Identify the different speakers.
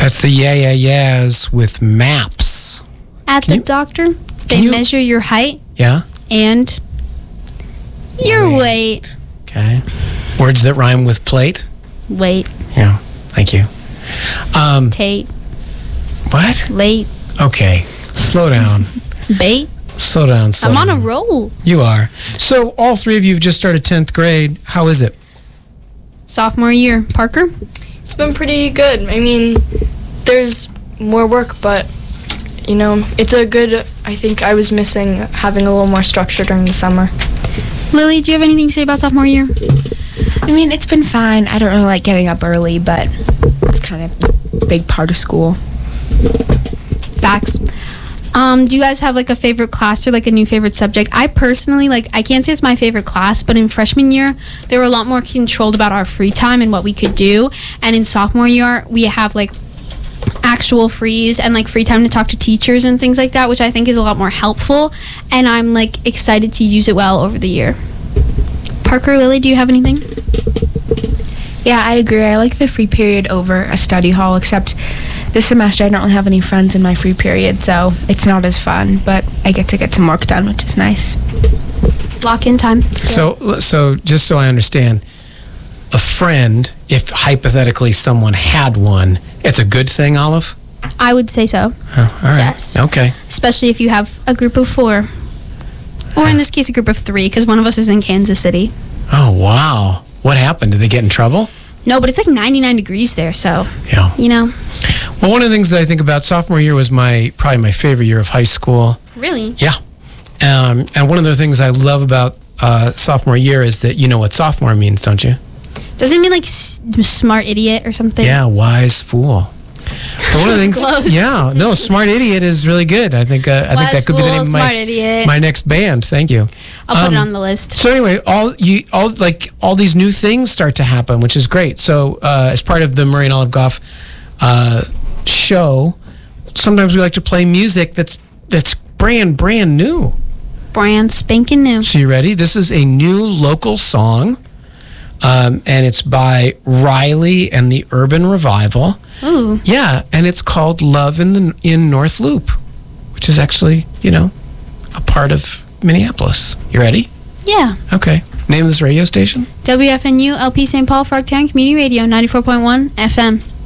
Speaker 1: That's the yeahs with MAPS.
Speaker 2: At the doctor, they measure your height.
Speaker 1: Yeah.
Speaker 2: And your weight.
Speaker 1: Okay. Words that rhyme with plate.
Speaker 2: Weight.
Speaker 1: Yeah. Thank you.
Speaker 2: Tate.
Speaker 1: What?
Speaker 2: Late.
Speaker 1: Okay. Slow down.
Speaker 2: Bait.
Speaker 1: Slow down.
Speaker 2: I'm on a roll.
Speaker 1: You are. So all three of you have just started 10th grade. How is it?
Speaker 2: Sophomore year. Parker?
Speaker 3: It's been pretty good. I mean, there's more work, but, you know, it's a good, I think I was missing having a little more structure during the summer.
Speaker 2: Lily, do you have anything to say about sophomore year?
Speaker 4: I mean, it's been fine. I don't really like getting up early, but it's kind of a big part of school.
Speaker 2: Facts. Do you guys have like a favorite class or like a new favorite subject? I personally, I can't say it's my favorite class, but in freshman year, they were a lot more controlled about our free time and what we could do. And in sophomore year, we have like actual frees and like free time to talk to teachers and things like that, which I think is a lot more helpful. And I'm like excited to use it well over the year. Parker, Lily, do you have anything?
Speaker 4: Yeah, I agree. I like the free period over a study hall, except this semester I don't really have any friends in my free period, so it's not as fun, but I get to get some work done, which is nice.
Speaker 2: Lock-in time.
Speaker 1: So just so I understand, a friend, if hypothetically someone had one, it's a good thing, Olive?
Speaker 2: I would say so.
Speaker 1: Oh, all right.
Speaker 2: Yes.
Speaker 1: Okay.
Speaker 2: Especially if you have a group of 4. Or in this case, a group of 3, because one of us is in Kansas City.
Speaker 1: Oh, wow. What happened? Did they get in trouble?
Speaker 2: No, but it's like 99 degrees there, so,
Speaker 1: yeah.
Speaker 2: You know.
Speaker 1: Well, one of the things that I think about sophomore year was probably my favorite year of high school.
Speaker 2: Really?
Speaker 1: Yeah. And one of the things I love about sophomore year is that you know what sophomore means, don't you?
Speaker 2: Doesn't it mean like smart idiot or something?
Speaker 1: Yeah, wise fool. But one of the things,
Speaker 2: close.
Speaker 1: Yeah, no, smart idiot is really good. I think that could be the name of
Speaker 2: smart idiot.
Speaker 1: my next band. Thank you.
Speaker 2: I'll put it on the list.
Speaker 1: So anyway, all these new things start to happen, which is great. So as part of the Murray and Olive Goff show, sometimes we like to play music that's brand new.
Speaker 2: Brand spanking new.
Speaker 1: So you ready? This is a new local song, and it's by Riley and the Urban Revival.
Speaker 2: Ooh.
Speaker 1: Yeah, and it's called Love in North Loop, which is actually, a part of Minneapolis. You ready?
Speaker 2: Yeah.
Speaker 1: Okay. Name of this radio station?
Speaker 2: WFNU LP St. Paul Frogtown Community Radio 94.1 FM.